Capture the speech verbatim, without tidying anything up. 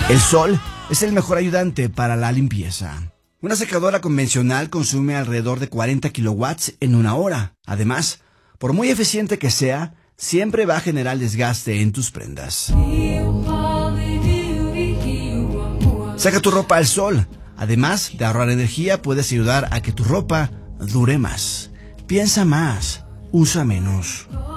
El sol es el mejor ayudante para la limpieza. Una secadora convencional consume alrededor de cuarenta kilowatts en una hora. Además, por muy eficiente que sea, siempre va a generar desgaste en tus prendas. Saca tu ropa al sol. Además de ahorrar energía, puedes ayudar a que tu ropa dure más. Piensa más, usa menos.